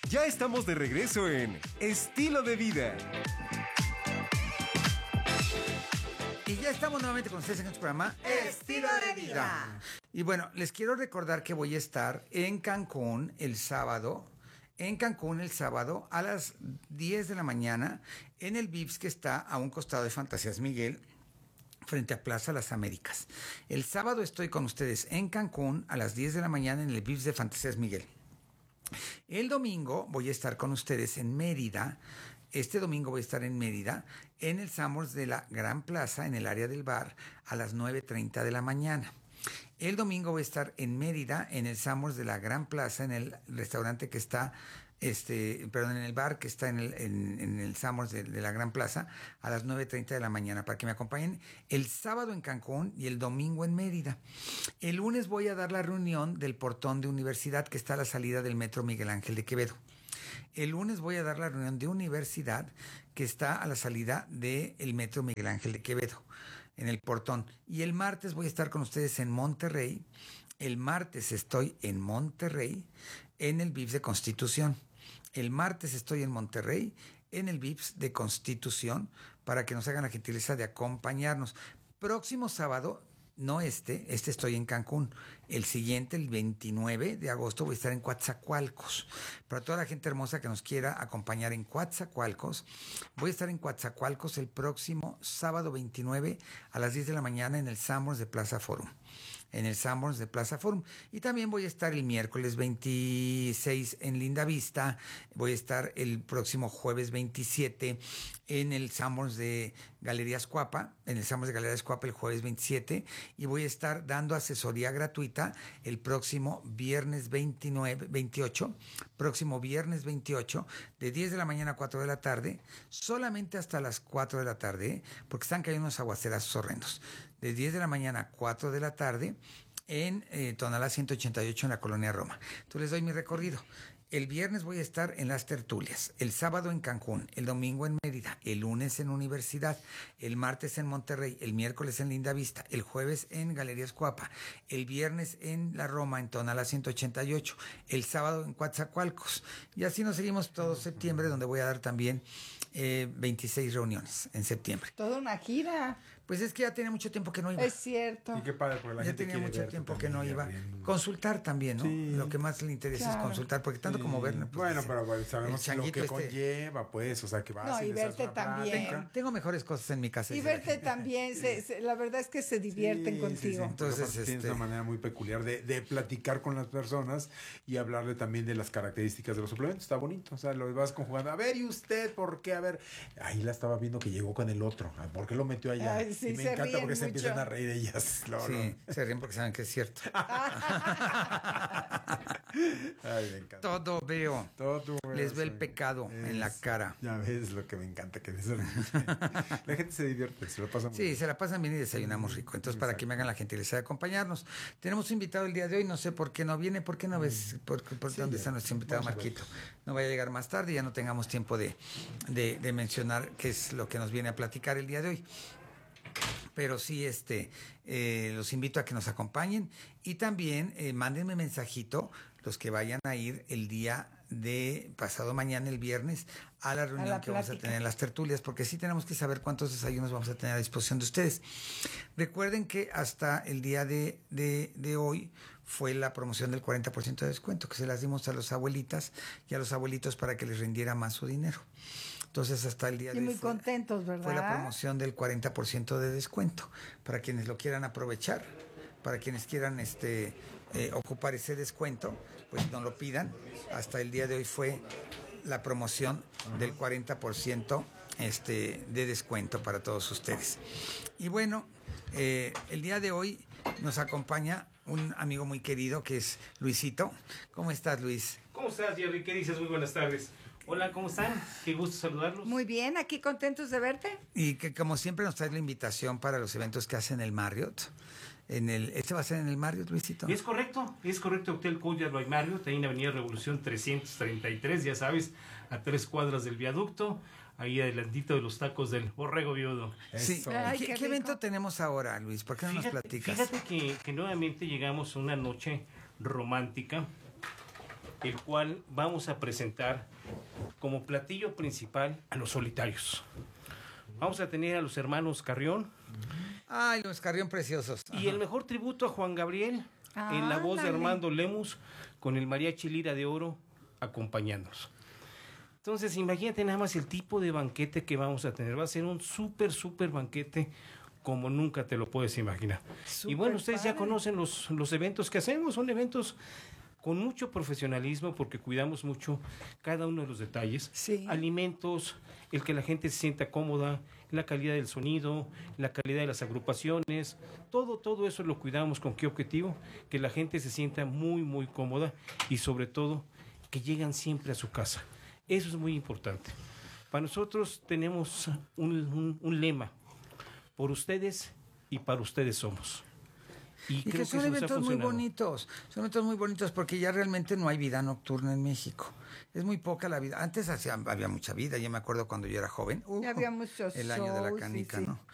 Ya estamos de regreso en Estilo de Vida. Y ya estamos nuevamente con ustedes en este programa Estilo de Vida. Y bueno, les quiero recordar que voy a estar en Cancún el sábado. A las 10 de la mañana en el Vips que está a un costado de Fantasías Miguel, frente a Plaza Las Américas. El sábado estoy con ustedes en Cancún a las 10 de la mañana en el Vips de Fantasías Miguel. El domingo voy a estar con ustedes en Mérida. Este domingo voy a estar en Mérida, en el Summers de la Gran Plaza, en el área del bar, a las 9:30 de la mañana. El domingo voy a estar en Mérida, en el Summers de la Gran Plaza, en el restaurante que está, en el bar que está en el Summers de la Gran Plaza, a las 9:30 de la mañana, para que me acompañen el sábado en Cancún y el domingo en Mérida. El lunes voy a dar la reunión del portón de universidad que está a la salida del Metro Miguel Ángel de Quevedo. El lunes voy a dar la reunión de universidad que está a la salida del Metro Miguel Ángel de Quevedo, en el portón. Y el martes voy a estar con ustedes en Monterrey. El martes estoy en Monterrey, en el Vips de Constitución. El martes estoy en Monterrey, en el Vips de Constitución, para que nos hagan la gentileza de acompañarnos. Próximo sábado, no estoy en Cancún. El siguiente, el 29 de agosto, voy a estar en Coatzacoalcos. Para toda la gente hermosa que nos quiera acompañar en Coatzacoalcos, voy a estar en Coatzacoalcos el próximo sábado 29 a las 10 de la mañana en el Summers de Plaza Forum. Y también voy a estar el miércoles 26 en Lindavista. Voy a estar el próximo jueves 27 en el Summers de Galerías Cuapa, el jueves 27. Y voy a estar dando asesoría gratuita el próximo viernes 28, de 10 de la mañana a 4 de la tarde, solamente hasta las 4 de la tarde, porque están cayendo unos aguacerazos horrendos. De 10 de la mañana a 4 de la tarde, en Tonalá 188 en la Colonia Roma. Entonces les doy mi recorrido. El viernes voy a estar en las tertulias, el sábado en Cancún, el domingo en Mérida, el lunes en Universidad, el martes en Monterrey, el miércoles en Lindavista, el jueves en Galerías Cuapa, el viernes en la Roma, en Tonalá 188, el sábado en Coatzacoalcos. Y así nos seguimos todo septiembre, donde voy a dar también 26 reuniones en septiembre. Toda una gira. Pues es que ya tenía mucho tiempo que no iba. Es cierto. Y qué padre, porque la ya gente tenía mucho tiempo que no iba. Abriendo. Consultar también, ¿no? Sí. Lo que más le interesa es consultar, porque tanto como verla. Pues, bueno, pero bueno, sabemos lo que changuito conlleva, pues, o sea, que vas No, y les das verte una también. plática. tengo mejores cosas en mi casa. Y verte también, la verdad es que se divierten contigo. Entonces, tienes una manera muy peculiar de platicar con las personas y hablarle también de las características de los suplementos. Está bonito, o sea, lo vas conjugando. A ver, ¿y usted por qué? A ver, ahí la estaba viendo que llegó con el otro. ¿Por qué lo metió allá? Ay, sí, y me se encanta ríen porque se mucho. empiezan a reír ellas. Sí, se ríen porque saben que es cierto. Ay, me encanta. Todo veo. Todo Les ve el pecado en la cara. Ya ves lo que me encanta que la gente se divierte, se lo pasa muy Sí, bien. se la pasan bien y desayunamos rico. Entonces, para que me hagan la gentileza de acompañarnos. Tenemos un invitado el día de hoy, no sé por qué no viene, ¿por qué no ves? ¿Por Sí, dónde ya. está nuestro invitado Vamos a ver. Marquito? No vaya a llegar más tarde, ya no tengamos tiempo de mencionar qué es lo que nos viene a platicar el día de hoy. Pero sí, los invito a que nos acompañen y también mándenme mensajito los que vayan a ir el día de pasado mañana, el viernes, a la reunión que vamos a tener en las tertulias, porque sí tenemos que saber cuántos desayunos vamos a tener a disposición de ustedes. Recuerden que hasta el día de hoy fue la promoción del 40% de descuento, que se las dimos a las abuelitas y a los abuelitos para que les rindiera más su dinero. Entonces, hasta el día de hoy muy contentos, ¿verdad? Fue la promoción del 40% de descuento para quienes lo quieran aprovechar, para quienes quieran ocupar ese descuento, pues no lo pidan. Hasta el día de hoy fue la promoción del 40% de descuento para todos ustedes. Y bueno, el día de hoy nos acompaña un amigo muy querido que es Luisito. ¿Cómo estás, Luis? ¿Cómo estás, Jerry? ¿Qué dices? Muy buenas tardes. Hola, ¿cómo están? Qué gusto saludarlos. Muy bien, aquí contentos de verte. Y que como siempre nos traes la invitación para los eventos que hacen el Marriott. ¿Este va a ser en el Marriott, Luisito? Es correcto, Hotel Courtyard by Marriott, ahí en Avenida Revolución 333, ya sabes, a 3 cuadras del viaducto, ahí adelantito de los tacos del Borrego Viudo. Sí. Ay, ¿Qué evento tenemos ahora, Luis? ¿Por qué no nos platicas? Fíjate que nuevamente llegamos a una noche romántica el cual vamos a presentar como platillo principal a los solitarios. Vamos a tener a los hermanos Carrión. Ay, los Carrión preciosos. Y el mejor tributo a Juan Gabriel, en la voz de Armando Lemus, con el mariachi Lira de Oro acompañándonos. Entonces, imagínate nada más el tipo de banquete que vamos a tener. Va a ser un súper banquete como nunca te lo puedes imaginar. Y bueno, ustedes ya conocen los eventos que hacemos. Son eventos con mucho profesionalismo porque cuidamos mucho cada uno de los detalles. Sí. Alimentos, el que la gente se sienta cómoda, la calidad del sonido, la calidad de las agrupaciones, todo eso lo cuidamos. ¿Con qué objetivo? Que la gente se sienta muy cómoda y sobre todo que llegan siempre a su casa. Eso es muy importante. Para nosotros tenemos un lema: por ustedes y para ustedes somos. Y que creo son eso nos ha eventos muy funcionado. bonitos, son eventos muy bonitos porque ya realmente no hay vida nocturna en México. Es muy poca la vida. Antes había mucha vida, yo me acuerdo cuando yo era joven. Había muchos el año de la shows, canica, sí. ¿no?